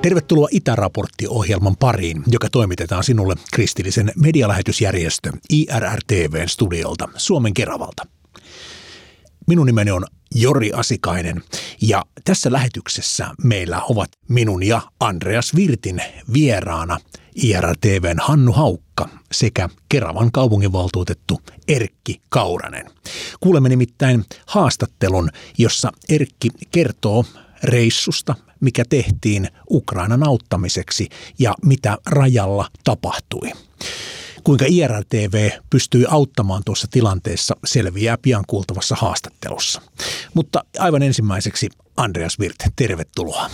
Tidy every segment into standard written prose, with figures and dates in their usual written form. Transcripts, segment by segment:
Tervetuloa Itäraportti-ohjelman pariin, joka toimitetaan sinulle kristillisen medialähetysjärjestö IRR-TV:n studiolta Suomen Keravalta. Minun nimeni on Jori Asikainen ja tässä lähetyksessä meillä ovat minun ja Andreas Virtin vieraana IRR-TV:n Hannu Haukka sekä Keravan kaupunginvaltuutettu Erkki Kauranen. Kuulemme nimittäin haastattelun, jossa Erkki kertoo reissusta, mikä tehtiin Ukrainan auttamiseksi ja mitä rajalla tapahtui. Kuinka IRR-TV pystyi auttamaan tuossa tilanteessa selviää pian kuultavassa haastattelussa. Mutta aivan ensimmäiseksi Andreas Virt, tervetuloa.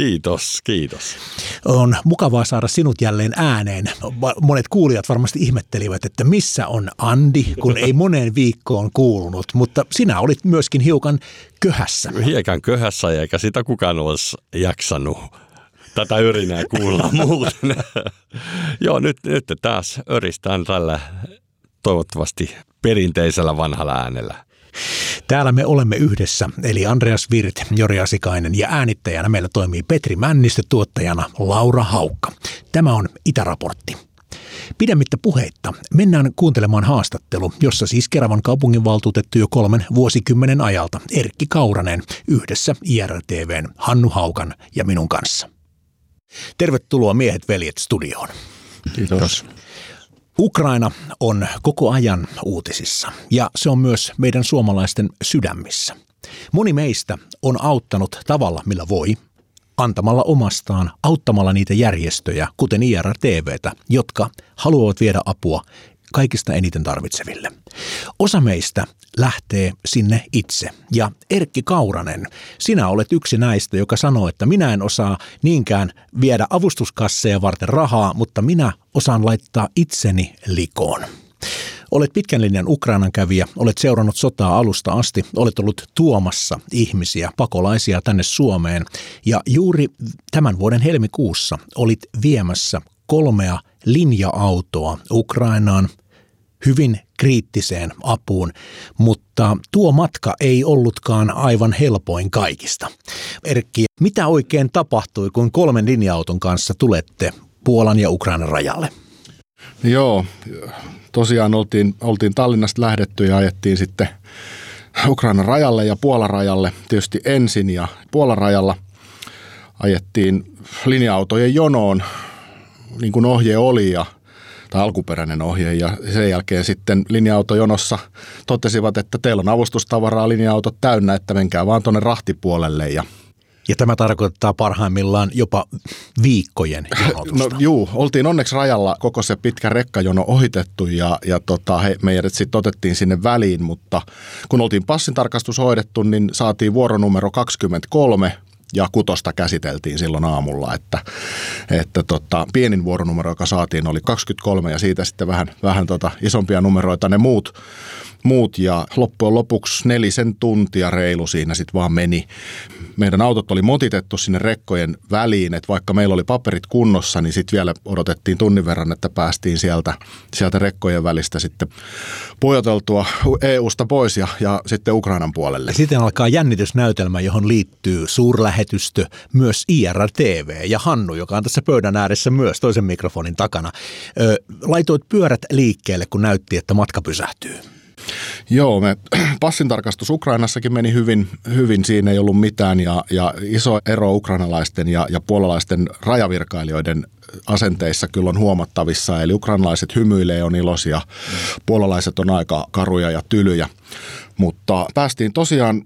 Kiitos. On mukavaa saada sinut jälleen ääneen. Monet kuulijat varmasti ihmettelivät, että missä on Andi, kun ei moneen viikkoon kuulunut, mutta sinä olit myöskin hiukan köhässä. Hiekan köhässä, eikä sitä kukaan olisi jaksanut tätä yrinää kuulla muuten. Joo, nyt taas öristään tällä toivottavasti perinteisellä vanhalla äänellä. Täällä me olemme yhdessä, eli Andreas Virt, Jori Asikainen ja äänittäjänä meillä toimii Petri Männistö, tuottajana Laura Haukka. Tämä on Itäraportti. Pidemmittä puheitta mennään kuuntelemaan haastattelu, jossa siis Keravan kaupunginvaltuutettu jo 3 vuosikymmenen ajalta Erkki Kauranen yhdessä IRR-TV:n Hannu Haukan ja minun kanssa. Tervetuloa miehet veljet studioon. Kiitos. Ukraina on koko ajan uutisissa ja se on myös meidän suomalaisten sydämissä. Moni meistä on auttanut tavalla, millä voi, antamalla omastaan, auttamalla niitä järjestöjä, kuten IRR-TV:tä, jotka haluavat viedä apua kaikista eniten tarvitseville. Osa meistä lähtee sinne itse. Ja Erkki Kauranen, sinä olet yksi näistä, joka sanoo, että minä en osaa niinkään viedä avustuskasseja varten rahaa, mutta minä osaan laittaa itseni likoon. Olet pitkän linjan Ukrainan kävijä, olet seurannut sotaa alusta asti, olet ollut tuomassa ihmisiä, pakolaisia tänne Suomeen ja juuri tämän vuoden helmikuussa olit viemässä 3 linja-autoa Ukrainaan hyvin kriittiseen apuun, mutta tuo matka ei ollutkaan aivan helpoin kaikista. Erkki, mitä oikein tapahtui, kun 3 linja-auton kanssa tulette Puolan ja Ukrainan rajalle? Joo, tosiaan oltiin Tallinnasta lähdetty ja ajettiin sitten Ukrainan rajalle ja Puolan rajalle tietysti ensin ja Puolan rajalla ajettiin linja-autojen jonoon, niin kuin ohje oli tai alkuperäinen ohje ja sen jälkeen sitten linja-autojonossa totesivat, että teillä on avustustavaraa linja-autot täynnä, että menkää vaan tuonne rahtipuolelle ja tämä tarkoittaa parhaimmillaan jopa viikkojen jonotusta. No juu, oltiin onneksi rajalla koko se pitkä rekkajono ohitettu ja meidät sitten otettiin sinne väliin, mutta kun oltiin passintarkastus hoidettu, niin saatiin vuoronumero 23 ja 6 käsiteltiin silloin aamulla, että pienin vuoronumero, joka saatiin, oli 23 ja siitä sitten vähän isompia numeroita ne muut ja loppujen lopuksi 4 tuntia reilu siinä sitten vaan meni. Meidän autot oli motitettu sinne rekkojen väliin, että vaikka meillä oli paperit kunnossa, niin sitten vielä odotettiin tunnin verran, että päästiin sieltä rekkojen välistä sitten pujoteltua EUsta pois ja sitten Ukrainan puolelle. Sitten alkaa jännitysnäytelmä, johon liittyy suurlähetystö, myös IRR-TV ja Hannu, joka on tässä pöydän ääressä myös toisen mikrofonin takana. Laitoit pyörät liikkeelle, kun näytti, että matka pysähtyy. Joo, passintarkastus Ukrainassakin meni hyvin, siinä ei ollut mitään ja iso ero ukrainalaisten ja puolalaisten rajavirkailijoiden asenteissa kyllä on huomattavissa, eli ukrainalaiset hymyilee, on iloisia, puolalaiset on aika karuja ja tylyjä, mutta päästiin tosiaan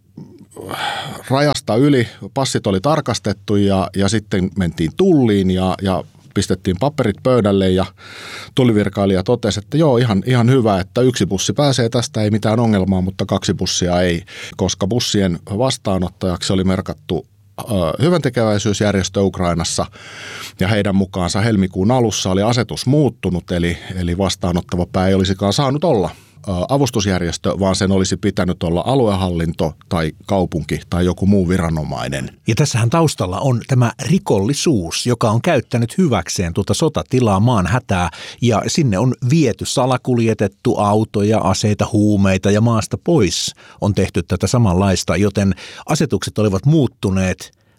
rajasta yli, passit oli tarkastettu ja sitten mentiin tulliin ja pistettiin paperit pöydälle ja tullivirkailija totesi, että joo, ihan hyvä, että 1 bussi pääsee tästä, ei mitään ongelmaa, mutta 2 bussia ei, koska bussien vastaanottajaksi oli merkattu hyväntekeväisyysjärjestö Ukrainassa ja heidän mukaansa helmikuun alussa oli asetus muuttunut, eli vastaanottava pää ei olisikaan saanut olla avustusjärjestö, vaan sen olisi pitänyt olla aluehallinto tai kaupunki tai joku muu viranomainen. Ja tässähän taustalla on tämä rikollisuus, joka on käyttänyt hyväkseen tuota sotatilaa, maan hätää, ja sinne on viety, salakuljetettu autoja, aseita, huumeita ja maasta pois on tehty tätä samanlaista, joten asetukset olivat muuttuneet,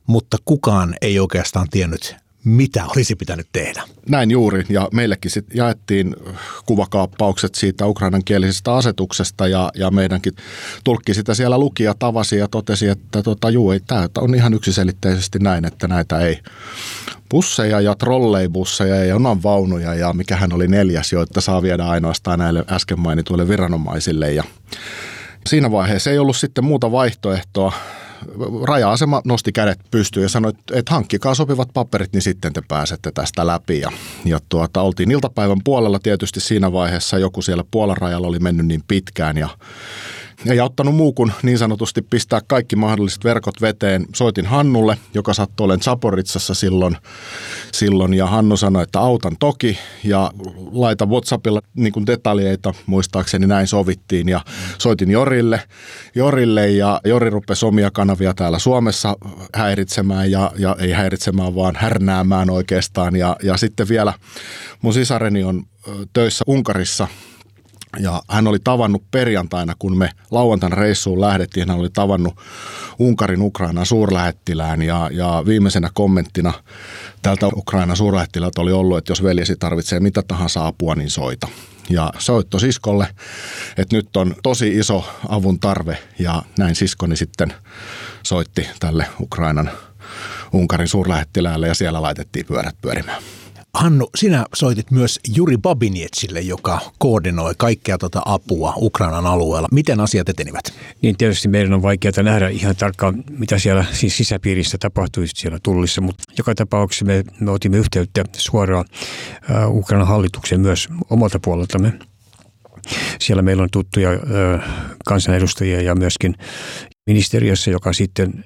mutta kukaan ei oikeastaan tiennyt, mitä olisi pitänyt tehdä. Näin juuri, ja meillekin sitten jaettiin kuvakaappaukset siitä ukrainankielisestä asetuksesta, ja meidänkin tulkki sitä siellä luki ja tavasi ja totesi, että tämä on ihan yksiselitteisesti näin, että näitä ei busseja ja trolleibusseja ja junanvaunuja ja mikähän oli 4, joita saa viedä ainoastaan näille äsken mainituille viranomaisille. Ja siinä vaiheessa ei ollut sitten muuta vaihtoehtoa. Raja-asema nosti kädet pystyyn ja sanoi, että hankkikaa sopivat paperit, niin sitten te pääsette tästä läpi. Ja oltiin iltapäivän puolella tietysti siinä vaiheessa, joku siellä Puolan rajalla oli mennyt niin pitkään ja ei auttanut muu kuin niin sanotusti pistää kaikki mahdolliset verkot veteen. Soitin Hannulle, joka sattui olemaan Zaporitsassa silloin ja Hannu sanoi, että autan toki ja laita WhatsAppilla niin kuin detaljeita, muistaakseni näin sovittiin ja soitin Jorille ja Jori rupesi omia kanavia täällä Suomessa häiritsemään ja ei häiritsemään vaan härnäämään oikeastaan ja sitten vielä mun sisareni on töissä Unkarissa. Ja hän oli tavannut perjantaina, kun me lauantaina reissuun lähdettiin, hän oli tavannut Unkarin Ukrainan suurlähettilään ja viimeisenä kommenttina tältä Ukrainan suurlähettiläältä oli ollut, että jos veljesi tarvitsee mitä tahansa apua, niin soita. Ja soitto siskolle, että nyt on tosi iso avun tarve ja näin siskoni sitten soitti tälle Unkarin suurlähettiläälle ja siellä laitettiin pyörät pyörimään. Hannu, sinä soitit myös Juri Babinetsille, joka koordinoi kaikkea apua Ukrainan alueella. Miten asiat etenivät? Niin tietysti meidän on vaikeaa nähdä ihan tarkkaan, mitä siellä siis sisäpiirissä tapahtui siellä Tullissa, mutta joka tapauksessa me otimme yhteyttä suoraan Ukrainan hallitukseen myös omalta puoleltamme. Siellä meillä on tuttuja kansanedustajia ja myöskin ministeriössä, joka sitten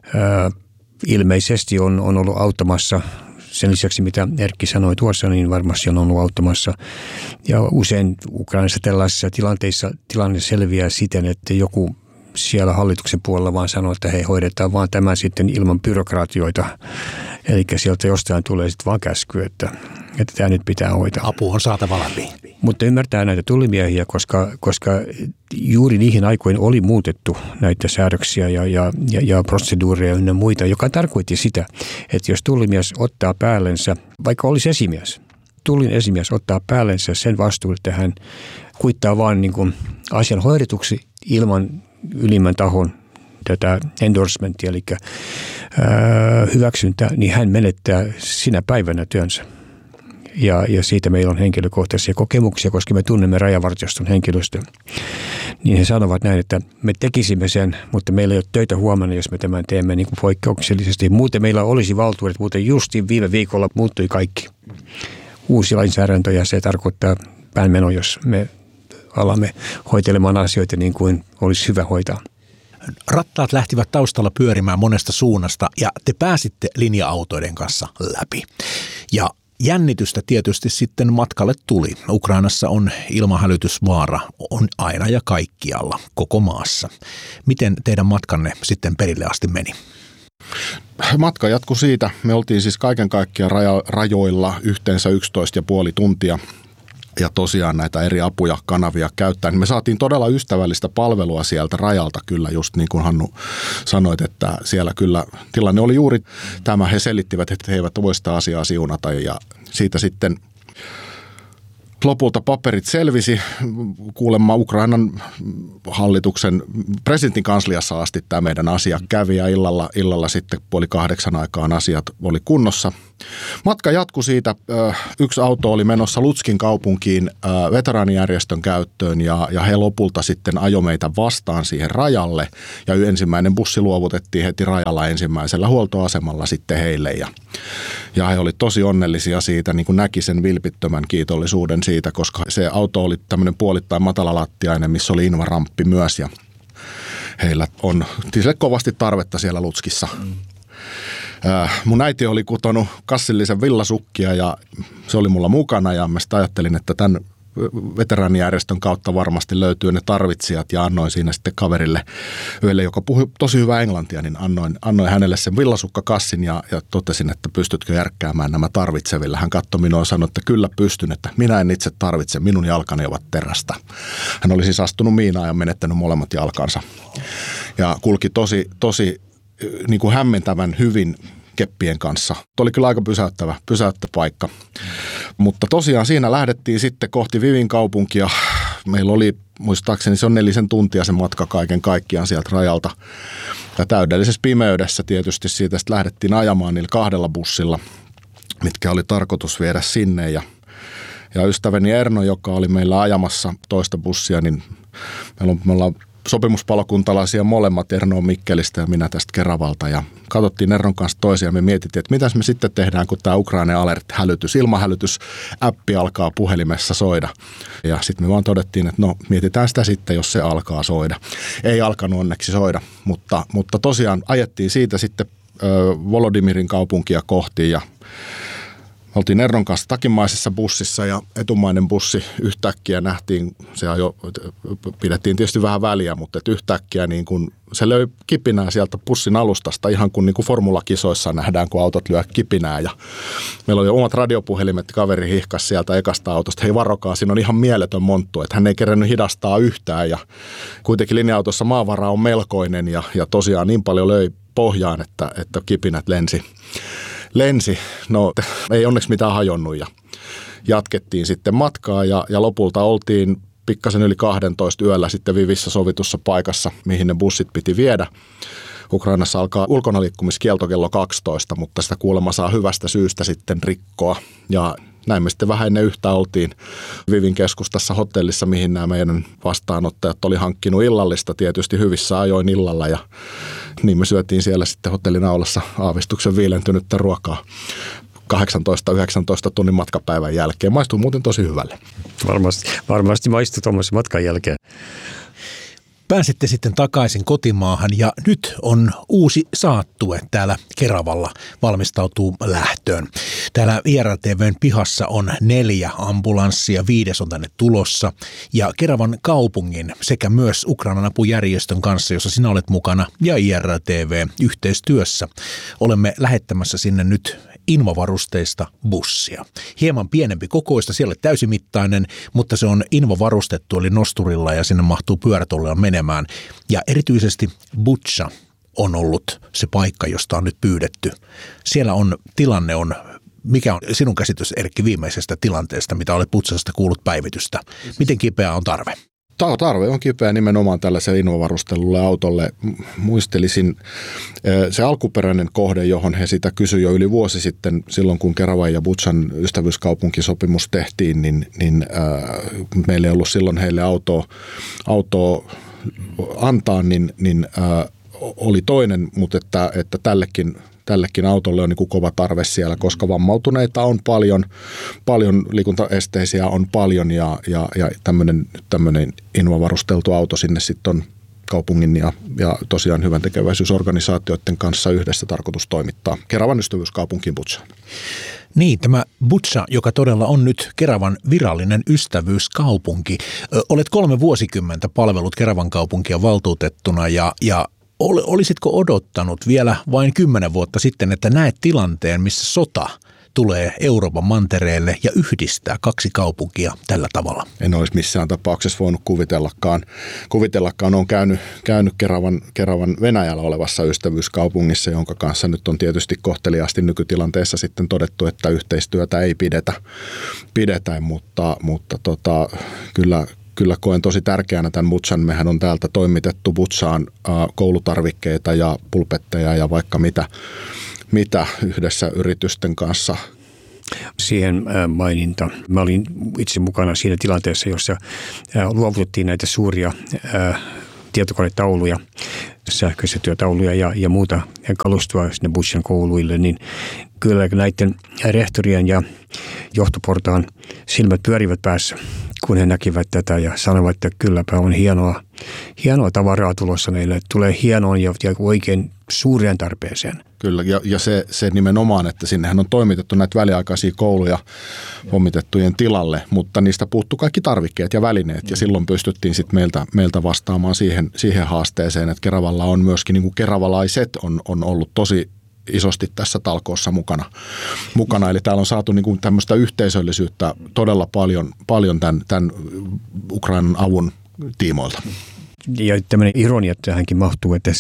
ilmeisesti on ollut auttamassa. Sen lisäksi, mitä Erkki sanoi tuossa, niin varmasti on ollut auttamassa. Ja usein Ukrainassa tällaisissa tilanteissa tilanne selviää siten, että joku siellä hallituksen puolella vaan sanoo, että hei, hoidetaan vaan tämä sitten ilman byrokraatioita. Eli sieltä jostain tulee sitten vaan käsky, että tämä nyt pitää hoitaa. Apu on saatava läpi. Mutta ymmärtää näitä tullimiehiä, koska juuri niihin aikoihin oli muutettu näitä säädöksiä ja proseduureja ja muita, joka tarkoitti sitä, että jos tullimies ottaa päällensä, vaikka olisi esimies, tullin esimies ottaa päällensä sen vastuun, että hän kuittaa vaan niin kuin asian hoidetuksi ilman ylimmän tahon tätä endorsementia, eli hyväksyntää, niin hän menettää sinä päivänä työnsä. Ja siitä meillä on henkilökohtaisia kokemuksia, koska me tunnemme rajavartioston henkilöstön. Niin he sanovat näin, että me tekisimme sen, mutta meillä ei ole töitä huomenna, jos me tämän teemme niin kuin poikkeuksellisesti. Muuten meillä olisi valtuudet, muuten justiin viime viikolla muuttui kaikki. Uusi lainsäädäntö ja se tarkoittaa päänmeno, jos me alamme hoitelemaan asioita niin kuin olisi hyvä hoitaa. Rattaat lähtivät taustalla pyörimään monesta suunnasta ja te pääsitte linja-autoiden kanssa läpi. Ja jännitystä tietysti sitten matkalle tuli. Ukrainassa on ilmahälytysvaara on aina ja kaikkialla, koko maassa. Miten teidän matkanne sitten perille asti meni? Matka jatkui siitä. Me oltiin siis kaiken kaikkiaan rajoilla yhteensä 11,5 tuntia. Ja tosiaan näitä eri apuja, kanavia käyttäen. Me saatiin todella ystävällistä palvelua sieltä rajalta kyllä, just niin kuin Hannu sanoit, että siellä kyllä tilanne oli juuri tämä. He selittivät, että he eivät voi sitä asiaa siunata ja siitä sitten lopulta paperit selvisi. Kuulemma Ukrainan hallituksen presidentin kansliassa asti tämä meidän asia kävi ja illalla sitten 7:30 aikaan asiat oli kunnossa. Matka jatkui siitä. Yksi auto oli menossa Lutskin kaupunkiin veteraanijärjestön käyttöön ja he lopulta sitten ajoi meitä vastaan siihen rajalle. Ja ensimmäinen bussi luovutettiin heti rajalla ensimmäisellä huoltoasemalla sitten heille. Ja he oli tosi onnellisia siitä, niin kuin näki sen vilpittömän kiitollisuuden siitä, koska se auto oli tämmöinen puolittain matalalattiainen, missä oli invaramppi myös ja heillä on sille kovasti tarvetta siellä Lutskissa. Mun äiti oli kutonut kassillisen villasukkia ja se oli mulla mukana ja mä ajattelin, että tämän veteraanijärjestön kautta varmasti löytyy ne tarvitsijat ja annoin siinä sitten kaverille yhdelle, joka puhui tosi hyvää englantia, niin annoin hänelle sen villasukkakassin ja totesin, että pystytkö järkkäämään nämä tarvitseville. Hän katsoi minua ja sanoi, että kyllä pystyn, että minä en itse tarvitse, minun jalkani ovat terästä. Hän oli siis astunut miinaan ja menettänyt molemmat jalkansa ja kulki tosi niin kuin hämmentävän hyvin keppien kanssa. Tuo oli kyllä aika pysäyttävä paikka. Mutta tosiaan siinä lähdettiin sitten kohti Vivin kaupunkia. Meillä oli, muistaakseni se on 4 tuntia se matka kaiken kaikkiaan sieltä rajalta. Ja täydellisessä pimeydessä tietysti siitä sitten lähdettiin ajamaan niillä 2 bussilla, mitkä oli tarkoitus viedä sinne. Ja ystäväni Erno, joka oli meillä ajamassa toista bussia, niin me ollaan sopimuspalokuntalaisia molemmat, Erno on Mikkelistä ja minä tästä Keravalta, ja katsottiin Ernon kanssa toisiaan, me mietittiin, että mitäs me sitten tehdään, kun tämä Ukraine Alert-hälytys, ilmahälytys-appi alkaa puhelimessa soida. Ja sitten me vaan todettiin, että no mietitään sitä sitten, jos se alkaa soida. Ei alkanut onneksi soida, mutta tosiaan ajettiin siitä sitten Volodimirin kaupunkia kohti, ja oltiin Ernon kanssa takimaisessa bussissa ja etumainen bussi yhtäkkiä nähtiin, pidettiin tietysti vähän väliä, mutta yhtäkkiä niin kun se löi kipinää sieltä bussin alustasta ihan kuin formulakisoissa nähdään, kun autot lyö kipinää. Ja meillä oli omat radiopuhelimet, kaveri hihkasi sieltä ekasta autosta, hei varokaa, siinä on ihan mieletön monttu, että hän ei kerennyt hidastaa yhtään ja kuitenkin linja-autossa maavara on melkoinen ja tosiaan niin paljon löi pohjaan, että kipinät lensi. No ei onneksi mitään hajonnut ja jatkettiin sitten matkaa ja lopulta oltiin pikkasen yli 12 yöllä sitten Vivissä sovitussa paikassa, mihin ne bussit piti viedä. Ukrainassa alkaa ulkonaliikkumiskielto kello 12, mutta sitä kuulemma saa hyvästä syystä sitten rikkoa. Ja näin me sitten vähän ennen yhtä oltiin Vivin keskustassa hotellissa, mihin nämä meidän vastaanottajat oli hankkinut illallista tietysti hyvissä ajoin illalla. Ja niin me syötiin siellä sitten hotellin aulassa aavistuksen viilentynyttä ruokaa 18-19 tunnin matkapäivän jälkeen. Maistuu muuten tosi hyvälle. Varmasti maistuu tuommoisen matkan jälkeen. Pääsitte sitten takaisin kotimaahan ja nyt on uusi saattue täällä Keravalla valmistautuu lähtöön. Täällä IRTV:n pihassa on 4 ambulanssia, 5 on tänne tulossa ja Keravan kaupungin sekä myös Ukrainan apujärjestön kanssa, jossa sinä olet mukana ja IRTV yhteistyössä. Olemme lähettämässä sinne nyt invavarusteista bussia. Hieman pienempi kokoista, siellä täysimittainen, mutta se on invavarustettu eli nosturilla ja sinne mahtuu pyörätuolilla menemään. Ja erityisesti Butscha on ollut se paikka, josta on nyt pyydetty. Siellä tilanne on, mikä on sinun käsitys Erkki viimeisestä tilanteesta, mitä olet Butšasta kuullut päivitystä? Miten kipeä on tarve? Tarve on kipeä nimenomaan tällaiselle invavarustelulle autolle. Muistelisin se alkuperäinen kohde, johon he sitä kysyivät jo yli vuosi sitten, silloin kun Keravan ja Butšan ystävyyskaupunkisopimus tehtiin, niin meillä ei ollut silloin heille autoa antaa, niin oli toinen, mutta että tällekin autolle on niin kuin kova tarve siellä, koska vammautuneita on paljon liikuntaesteisiä on paljon ja tämmöinen invavarusteltu auto sinne sitten on kaupungin ja tosiaan hyväntekeväisyysorganisaatioiden kanssa yhdessä tarkoitus toimittaa Keravan ystävyyskaupunkiin Butsaan. Niin, tämä Butscha, joka todella on nyt Keravan virallinen ystävyyskaupunki. Olet 3 vuosikymmentä palvellut Keravan kaupunkia valtuutettuna ja olisitko odottanut vielä vain 10 vuotta sitten, että näet tilanteen, missä sota tulee Euroopan mantereelle ja yhdistää 2 kaupunkia tällä tavalla? En olisi missään tapauksessa voinut kuvitellakaan. Olen käynyt Keravan Venäjällä olevassa ystävyyskaupungissa, jonka kanssa nyt on tietysti kohteliaasti nykytilanteessa sitten todettu, että yhteistyötä ei pidetä, mutta kyllä koen tosi tärkeänä tämän Butshan. Mehän on täältä toimitettu Butshaan koulutarvikkeita ja pulpetteja ja vaikka mitä yhdessä yritysten kanssa. Siihen maininta. Mä olin itse mukana siinä tilanteessa, jossa luovutettiin näitä suuria tietokonetauluja, sähköisiä työtauluja ja muuta kalustoa sinne Butshan kouluille, niin kyllä näiden rehtorien ja johtoportaan silmät pyörivät päässä, kun he näkivät tätä ja sanovat, että kylläpä on hienoa tavaraa tulossa meille. Tulee hienoon ja oikein suureen tarpeeseen. Kyllä, ja se nimenomaan, että sinnehän on toimitettu näitä väliaikaisia kouluja pommitettujen tilalle, mutta niistä puuttuu kaikki tarvikkeet ja välineet, ja silloin pystyttiin sitten meiltä vastaamaan siihen haasteeseen, että Keravalla on myöskin, niin kuin keravalaiset on ollut tosi isosti tässä talkoossa mukana. Eli täällä on saatu niin kuin tämmöistä yhteisöllisyyttä todella paljon tämän Ukrainan avun tiimoilta. Ja tämmöinen ironia tähänkin mahtuu, että se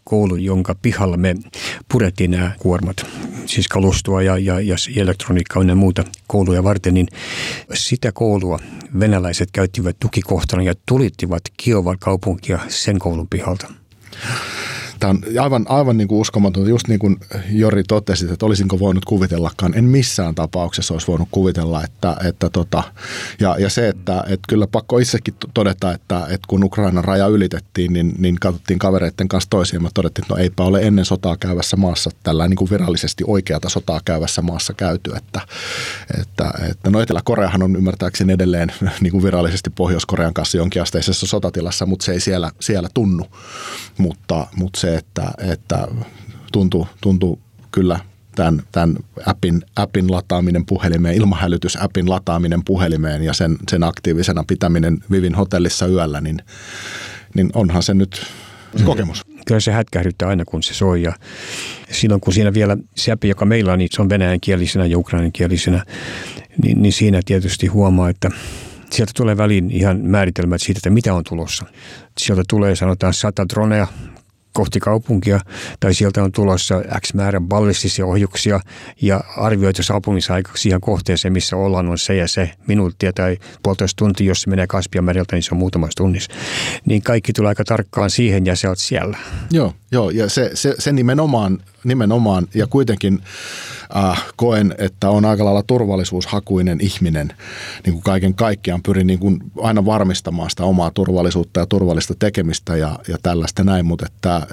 koulu, jonka pihalla me purettiin nämä kuormat, siis kalustoa ja elektroniikkaa ja muuta kouluja varten, niin sitä koulua venäläiset käyttivät tukikohtana ja tulittivat Kiovan kaupunkia sen koulun pihalta. Tämä on aivan niin kuin uskomatonta, just niin kuin Jori totesi, että olisinko voinut kuvitellakaan. En missään tapauksessa olisi voinut kuvitella, ja se, että kyllä pakko itsekin todeta, että kun Ukrainan raja ylitettiin, niin katsottiin kavereiden kanssa toisiaan ja todettiin, että no eipä ole ennen sotaa käyvässä maassa tällä niin kuin virallisesti oikeata sotaa käyvässä maassa käyty, että no Etelä-Koreahan on ymmärtääkseni edelleen niin kuin virallisesti Pohjois-Korean kanssa jonkinasteisessa sotatilassa, mutta se ei siellä tunnu, mutta se, että tuntuu kyllä tämän appin lataaminen puhelimeen, ilmahälytysäppin lataaminen puhelimeen ja sen aktiivisena pitäminen Vivin hotellissa yöllä, niin onhan se nyt kokemus. Kyllä se hätkähdyttää aina, kun se soi. Ja silloin, kun siinä vielä se appi, joka meillä on, niin se on venäjänkielisenä ja ukrainankielisenä, niin siinä tietysti huomaa, että sieltä tulee väliin ihan määritelmät siitä, että mitä on tulossa. Sieltä tulee, sanotaan, 100 dronea kohti kaupunkia, tai sieltä on tulossa X määrän ballistisia ohjuksia ja arvioitu saapumisaikaksi ihan kohteeseen, missä ollaan, on se ja se minuuttia tai 1,5 tuntia, jos se menee Kaspianmereltä, niin se on muutamassa tunnissa. Niin kaikki tulee aika tarkkaan siihen ja se on siellä. Joo, ja se nimenomaan ja kuitenkin koen, että on aika lailla turvallisuushakuinen ihminen, niin kuin kaiken kaikkiaan pyrin niin kuin aina varmistamaan sitä omaa turvallisuutta ja turvallista tekemistä ja tällaista näin, mutta että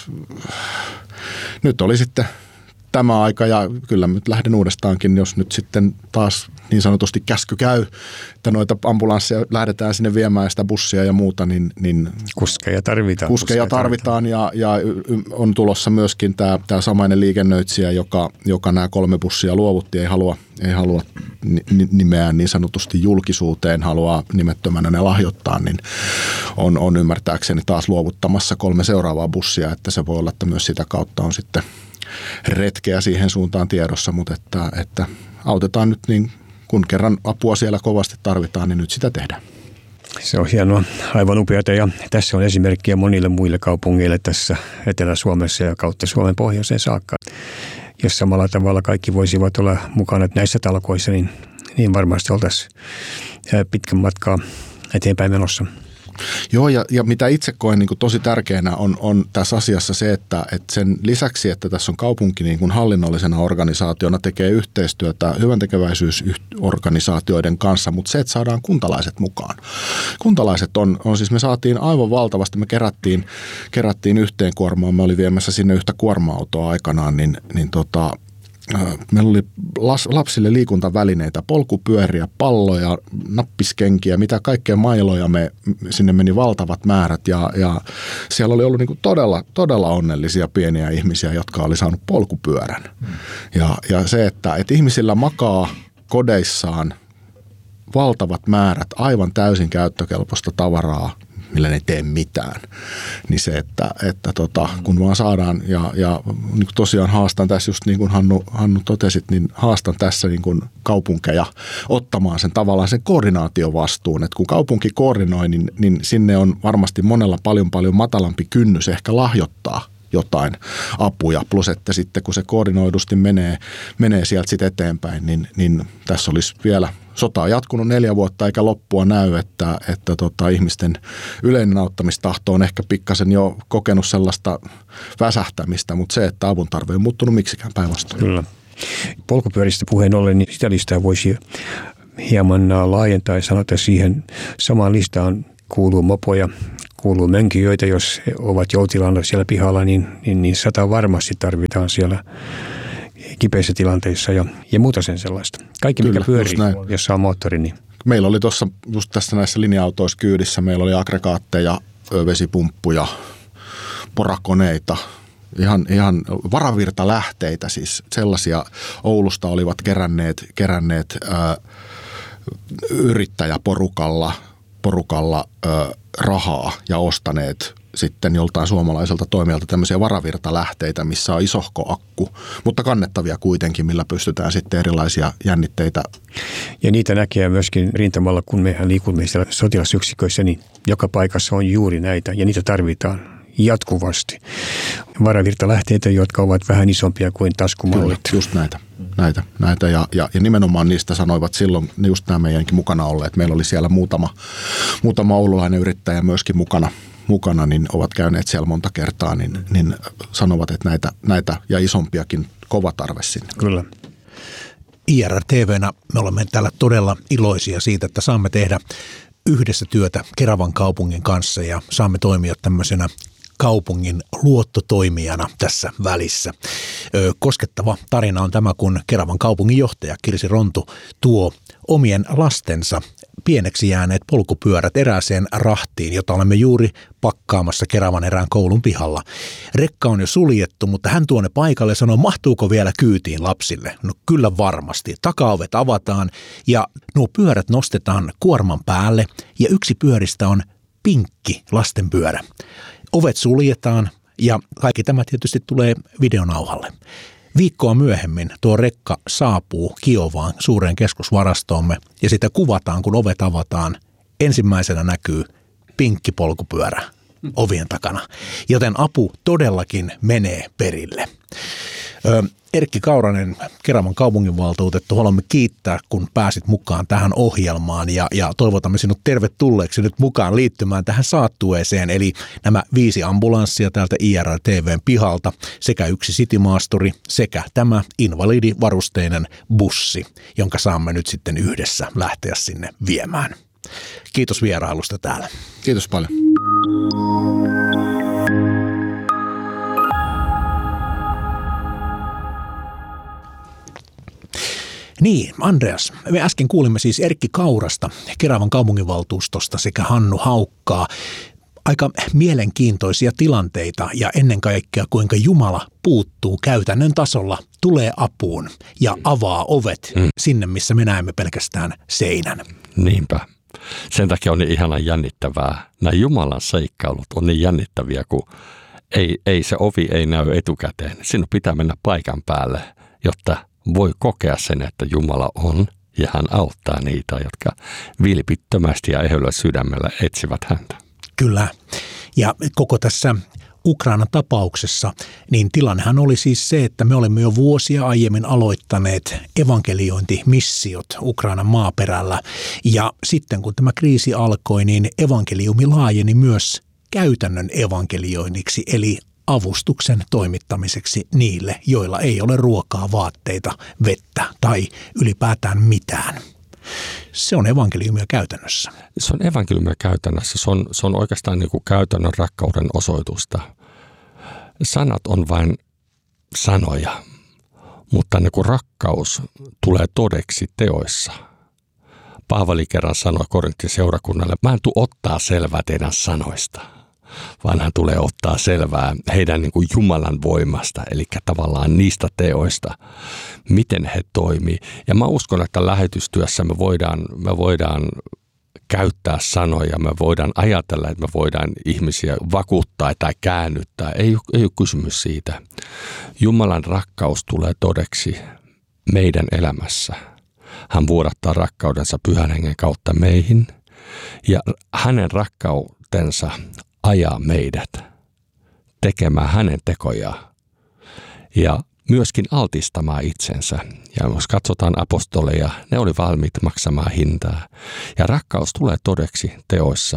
nyt oli sitten tämä aika ja kyllä nyt lähden uudestaankin, jos nyt sitten taas niin sanotusti käsky käy, että noita ambulansseja lähdetään sinne viemään sitä bussia ja muuta, niin kuskeja tarvitaan ja on tulossa myöskin tämä samainen liikennöitsijä, joka nämä 3 bussia luovutti, ei halua nimeään niin sanotusti julkisuuteen, haluaa nimettömänä ne lahjoittaa, niin on ymmärtääkseni taas luovuttamassa 3 seuraavaa bussia, että se voi olla, että myös sitä kautta on sitten retkeä siihen suuntaan tiedossa, mutta että autetaan nyt niin, kun kerran apua siellä kovasti tarvitaan, niin nyt sitä tehdään. Se on hienoa, aivan upeata ja tässä on esimerkkiä monille muille kaupungeille tässä Etelä-Suomessa ja kautta Suomen pohjoiseen saakka. Jos samalla tavalla kaikki voisivat olla mukana näissä talkoissa, niin varmasti oltaisiin pitkän matkaa eteenpäin menossa. Joo, ja mitä itse koen niin kuin tosi tärkeänä on tässä asiassa se, että sen lisäksi, että tässä on kaupunki niin kuin hallinnollisena organisaationa tekee yhteistyötä hyväntekeväisyysorganisaatioiden kanssa, mutta se, että saadaan kuntalaiset mukaan. Kuntalaiset on siis, me saatiin aivan valtavasti, me kerättiin yhteen kuormaan, me oli viemässä sinne yhtä kuorma-autoa aikanaan, meillä oli lapsille liikuntavälineitä, polkupyöriä, palloja, nappiskenkiä, mitä kaikkea mailoja sinne meni valtavat määrät ja siellä oli ollut niin kuin todella onnellisia pieniä ihmisiä, jotka oli saanut polkupyörän. Ja se, että ihmisillä makaa kodeissaan valtavat määrät aivan täysin käyttökelpoista tavaraa, millä ne ei tee mitään, niin se, että kun vaan saadaan ja niin kuin tosiaan haastan tässä just niin kuin Hannu totesit, niin haastan tässä niin kuin kaupunkeja ottamaan sen tavallaan sen koordinaatiovastuun, että kun kaupunki koordinoi, niin sinne on varmasti monella paljon matalampi kynnys ehkä lahjoittaa jotain apuja, plus että sitten kun se koordinoidusti menee sieltä sitten eteenpäin, niin tässä olisi vielä sota on jatkunut 4 vuotta eikä loppua näy, että ihmisten yleinen auttamistahto on ehkä pikkasen jo kokenut sellaista väsähtämistä, mutta se, että avun tarve ei muuttunut miksikään päinvastoin. Kyllä. Polkupyöristä puheen ollen, niin sitä listaa voisi hieman laajentaa ja sanoa, että siihen samaan listaan kuuluu mopoja, kuuluu mönkijöitä, jos he ovat joutilaana siellä pihalla, niin 100 varmasti tarvitaan siellä kipeissä tilanteissa ja muuta sen sellaista. Kaikki, mikä pyörii, jos saa moottori. Niin. Meillä oli tuossa just tässä näissä linja-autoissa kyydissä, meillä oli aggregaatteja, vesipumppuja, porakoneita, ihan varavirtalähteitä, siis sellaisia Oulusta olivat keränneet yrittäjäporukalla rahaa ja ostaneet sitten joltain suomalaiselta toimijalta tämmöisiä varavirtalähteitä, missä on isohko akku, mutta kannettavia kuitenkin, millä pystytään sitten erilaisia jännitteitä. Ja niitä näkee myöskin rintamalla, kun mehän liikumme siellä sotilasyksiköissä, niin joka paikassa on juuri näitä ja niitä tarvitaan. jatkuvasti. Varavirtalähteitä, jotka ovat vähän isompia kuin taskumallit. Kyllä, just näitä. Ja nimenomaan niistä sanoivat silloin just nämä meidänkin mukana olleet. Meillä oli siellä muutama oululainen yrittäjä myöskin mukana, niin ovat käyneet siellä monta kertaa, niin sanovat, että näitä ja isompiakin kova tarve sinne. Kyllä. IRR-TV:nä me olemme täällä todella iloisia siitä, että saamme tehdä yhdessä työtä Keravan kaupungin kanssa ja saamme toimia tämmöisenä kaupungin luottotoimijana tässä välissä. Koskettava tarina on tämä, kun Keravan kaupunginjohtaja Kirsi Rontu tuo omien lastensa pieneksi jääneet polkupyörät erääseen rahtiin, jota olemme juuri pakkaamassa Keravan erään koulun pihalla. Rekka on jo suljettu, mutta hän tuo ne paikalle ja sanoo, mahtuuko vielä kyytiin lapsille? No kyllä varmasti. Takaovet avataan ja nuo pyörät nostetaan kuorman päälle ja yksi pyöristä on pinkki lastenpyörä. Ovet suljetaan ja kaikki tämä tietysti tulee videonauhalle. Viikkoa myöhemmin tuo rekka saapuu Kiovaan suureen keskusvarastoomme ja sitä kuvataan, kun ovet avataan. Ensimmäisenä näkyy pinkki polkupyörä ovien takana, joten apu todellakin menee perille. Erkki Kauranen, Keravan kaupunginvaltuutettu, haluamme kiittää, kun pääsit mukaan tähän ohjelmaan ja toivotamme sinut tervetulleeksi nyt mukaan liittymään tähän saattueeseen. Eli nämä 5 ambulanssia täältä IRR-TV:n pihalta sekä 1 citymaasturi sekä tämä invalidivarusteinen bussi, jonka saamme nyt sitten yhdessä lähteä sinne viemään. Kiitos vierailusta täällä. Kiitos paljon. Niin, Andreas, me äsken kuulimme siis Erkki Kaurasta, Keravan kaupunginvaltuustosta sekä Hannu Haukkaa. Aika mielenkiintoisia tilanteita ja ennen kaikkea kuinka Jumala puuttuu käytännön tasolla, tulee apuun ja avaa ovet sinne, missä me näemme pelkästään seinän. Niinpä. Sen takia on niin ihanan jännittävää. Nämä Jumalan seikkailut on niin jännittäviä, kun ei se ovi ei näy etukäteen. Sinun pitää mennä paikan päälle, jotta voi kokea sen, että Jumala on ja hän auttaa niitä, jotka vilpittömästi ja ehyllä sydämellä etsivät häntä. Kyllä. Ja koko tässä Ukrainan tapauksessa, niin tilannehan oli siis se, että me olemme jo vuosia aiemmin aloittaneet evankeliointimissiot Ukrainan maaperällä. Ja sitten kun tämä kriisi alkoi, niin evankeliumi laajeni myös käytännön evankelioinniksi, eli avustuksen toimittamiseksi niille, joilla ei ole ruokaa, vaatteita, vettä tai ylipäätään mitään. Se on evankeliumia käytännössä. Se on evankeliumia käytännössä. Se on oikeastaan niin kuin käytännön rakkauden osoitusta. Sanat on vain sanoja, mutta niin kuin rakkaus tulee todeksi teoissa. Paavali kerran sanoi Korintin seurakunnalle, mä en tule ottaa selvää teidän sanoista, vaan hän tulee ottaa selvää heidän niin kuin Jumalan voimasta, eli tavallaan niistä teoista, miten he toimii. Ja mä uskon, että lähetystyössä me voidaan käyttää sanoja, me voidaan ajatella, että me voidaan ihmisiä vakuuttaa tai käännyttää. Ei ole kysymys siitä. Jumalan rakkaus tulee todeksi meidän elämässä. Hän vuodattaa rakkaudensa Pyhän Hengen kautta meihin ja hänen rakkautensa ajaa meidät tekemään hänen tekojaan ja myöskin altistamaan itsensä. Ja jos katsotaan apostoleja, ne oli valmiit maksamaan hintaa. Ja rakkaus tulee todeksi teoissa.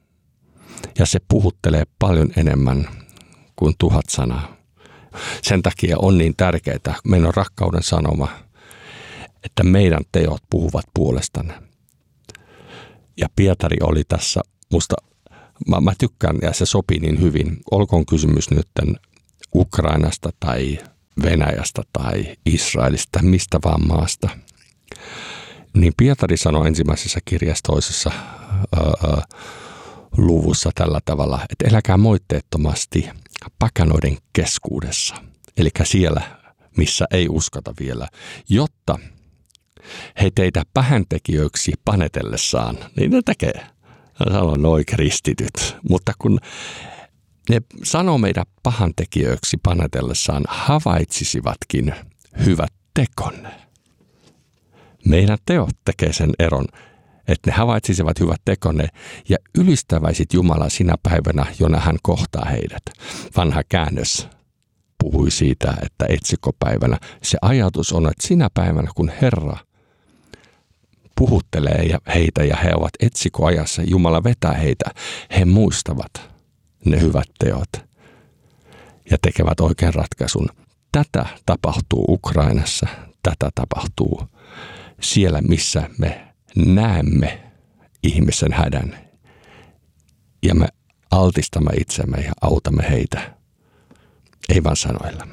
Ja se puhuttelee paljon enemmän kuin 1000 sanaa. Sen takia on niin tärkeää, meidän on rakkauden sanoma, että meidän teot puhuvat puolestanne. Ja Pietari oli tässä, musta mä tykkään ja se sopii niin hyvin. Olkoon kysymys nyt Ukrainasta tai Venäjästä tai Israelista, mistä vaan maasta. Niin Pietari sanoi ensimmäisessä kirjassa toisessa luvussa tällä tavalla, että eläkää moitteettomasti pakanoiden keskuudessa. Eli siellä, missä ei uskota vielä, jotta he teitä pahantekijöiksi panetellessaan, niin ne tekee. Sanoo noi kristityt, mutta kun ne sanoo meidän pahantekijöiksi panetellessaan, havaitsisivatkin hyvät tekonne. Meidän teot tekee sen eron, että ne havaitsisivat hyvät tekonne ja ylistäväisit Jumalaa sinä päivänä, jona hän kohtaa heidät. Vanha käännös puhui siitä, että etsikopäivänä. Se ajatus on, että sinä päivänä, kun Herra puhuttelee heitä ja he ovat etsikoajassa, Jumala vetää heitä, he muistavat ne hyvät teot ja tekevät oikean ratkaisun. Tätä tapahtuu Ukrainassa, tätä tapahtuu siellä, missä me näemme ihmisen hädän ja me altistamme itsemme ja autamme heitä, ei vain sanoilla.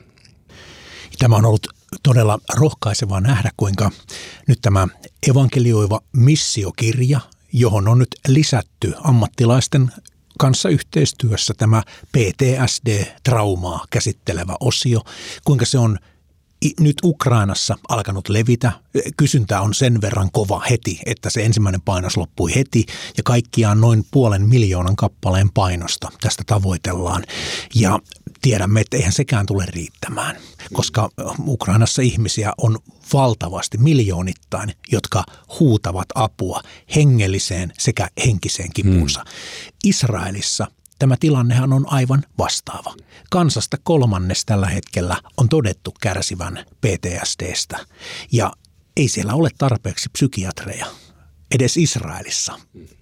Tämä on ollut todella rohkaisevaa nähdä, kuinka nyt tämä evankelioiva missiokirja, johon on nyt lisätty ammattilaisten kanssa yhteistyössä tämä PTSD-traumaa käsittelevä osio, kuinka se on nyt Ukrainassa alkanut levitä. Kysyntä on sen verran kova heti, että se ensimmäinen painos loppui heti ja kaikkiaan noin 500,000 kappaleen painosta tästä tavoitellaan. Ja tiedämme, että eihän sekään tule riittämään, koska Ukrainassa ihmisiä on valtavasti miljoonittain, jotka huutavat apua hengelliseen sekä henkiseen kipuunsa. Israelissa tämä tilannehan on aivan vastaava. Kansasta 1/3 tällä hetkellä on todettu kärsivän PTSDstä ja ei siellä ole tarpeeksi psykiatreja edes Israelissa,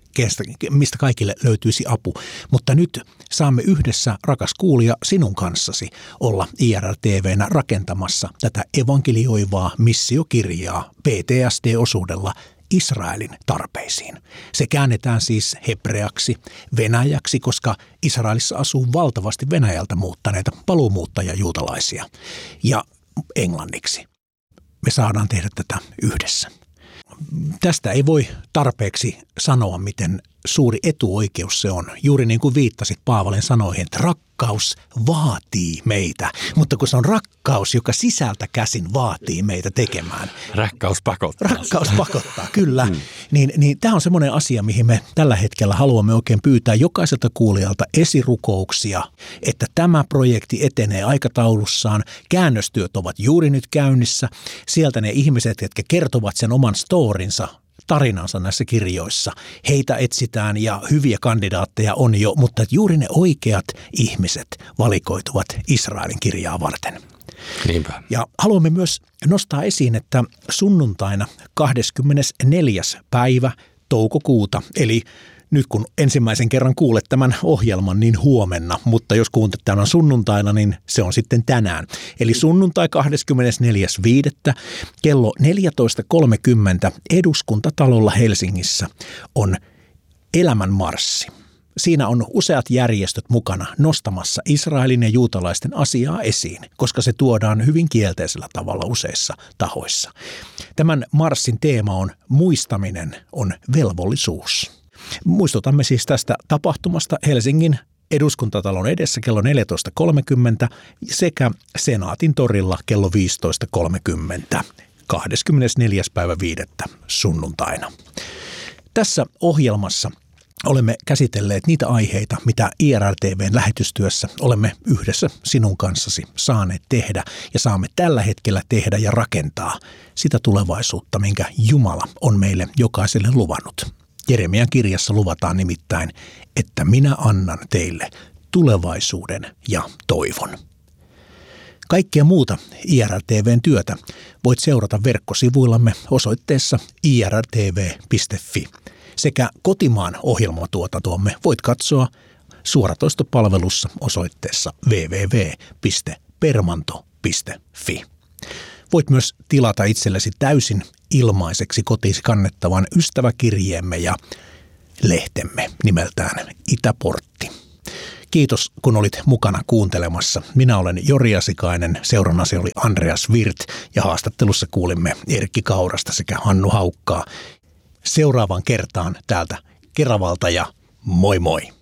mistä kaikille löytyisi apu. Mutta nyt saamme yhdessä, rakas kuulija, sinun kanssasi olla IRR-TV:nä rakentamassa tätä evankelioivaa missiokirjaa PTSD-osuudella Israelin tarpeisiin. Se käännetään siis hebreaksi, venäjäksi, koska Israelissa asuu valtavasti Venäjältä muuttaneita paluumuuttajajuutalaisia, ja englanniksi. Me saadaan tehdä tätä yhdessä. Tästä ei voi tarpeeksi sanoa, miten suuri etuoikeus se on. Juuri niin kuin viittasit Paavalin sanoihin, että rakkaus vaatii meitä, mutta kun se on rakkaus, joka sisältä käsin vaatii meitä tekemään. Rakkaus pakottaa. Rakkaus pakottaa, kyllä. Niin tämä on semmoinen asia, mihin me tällä hetkellä haluamme oikein pyytää jokaiselta kuulijalta esirukouksia, että tämä projekti etenee aikataulussaan. Käännöstyöt ovat juuri nyt käynnissä. Sieltä ne ihmiset, jotka kertovat sen oman storinsa, tarinansa näissä kirjoissa. Heitä etsitään ja hyviä kandidaatteja on jo, mutta juuri ne oikeat ihmiset valikoituvat Israelin kirjaa varten. Niinpä. Ja haluamme myös nostaa esiin, että sunnuntaina 24. päivä toukokuuta, eli nyt kun ensimmäisen kerran kuulet tämän ohjelman, niin huomenna, mutta jos kuuntelet tämän sunnuntaina, niin se on sitten tänään. Eli sunnuntai 24.5. kello 14.30 Eduskuntatalolla Helsingissä on Elämän marssi. Siinä on useat järjestöt mukana nostamassa Israelin ja juutalaisten asiaa esiin, koska se tuodaan hyvin kielteisellä tavalla useissa tahoissa. Tämän marssin teema on muistaminen on velvollisuus. Muistutamme siis tästä tapahtumasta Helsingin Eduskuntatalon edessä kello 14.30 sekä Senaatin torilla kello 15.30 24.5. sunnuntaina. Tässä ohjelmassa olemme käsitelleet niitä aiheita, mitä IRR-TV:n lähetystyössä olemme yhdessä sinun kanssasi saaneet tehdä ja saamme tällä hetkellä tehdä ja rakentaa sitä tulevaisuutta, minkä Jumala on meille jokaiselle luvannut. Jeremian kirjassa luvataan nimittäin, että minä annan teille tulevaisuuden ja toivon. Kaikkea muuta IRR-TV:n työtä voit seurata verkkosivuillamme osoitteessa irrtv.fi. Sekä kotimaan ohjelmatuotantoamme voit katsoa suoratoistopalvelussa osoitteessa www.permanto.fi. Voit myös tilata itsellesi täysin ilmaiseksi kotiisi kannettavan ystäväkirjeemme ja lehtemme nimeltään Itäportti. Kiitos, kun olit mukana kuuntelemassa. Minä olen Jori Asikainen, seurannasi oli Andreas Wirth ja haastattelussa kuulimme Erkki Kaurasta sekä Hannu Haukkaa. Seuraavaan kertaan täältä Keravalta ja moi moi!